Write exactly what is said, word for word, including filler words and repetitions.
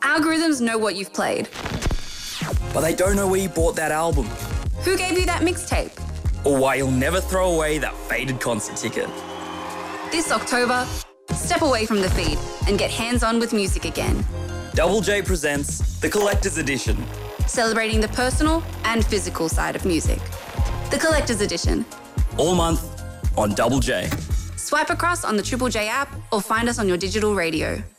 Algorithms know what you've played. But they don't know where you bought that album. Who gave you that mixtape? Or why you'll never throw away that faded concert ticket. This October, step away from the feed and get hands-on with music again. Double J presents The Collector's Edition. Celebrating the personal and physical side of music. The Collector's Edition. All month on Double J. Swipe across on the Triple J app or find us on your digital radio.